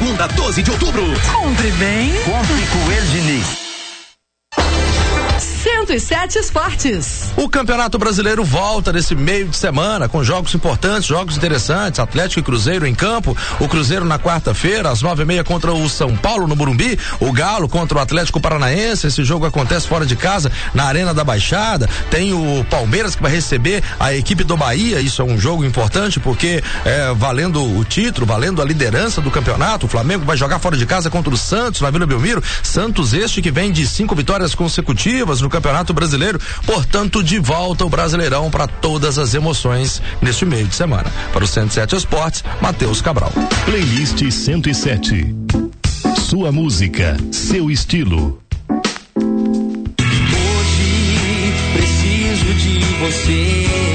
segunda, 12 de outubro. Compre bem. Compre com ele, Diniz. 107 Esportes. O Campeonato Brasileiro volta nesse meio de semana com jogos importantes, jogos interessantes. Atlético e Cruzeiro em campo. O Cruzeiro na quarta-feira, às 9:30 contra o São Paulo no Morumbi. O Galo contra o Atlético Paranaense. Esse jogo acontece fora de casa, na Arena da Baixada. Tem o Palmeiras que vai receber a equipe do Bahia. Isso é um jogo importante porque valendo o título, valendo a liderança do campeonato. O Flamengo vai jogar fora de casa contra o Santos na Vila Belmiro. Santos este que vem de 5 vitórias consecutivas no Campeonato Brasileiro, portanto de volta o Brasileirão para todas as emoções neste meio de semana. Para o 107 Esportes, Matheus Cabral. Playlist 107. Sua música, seu estilo. Hoje preciso de você.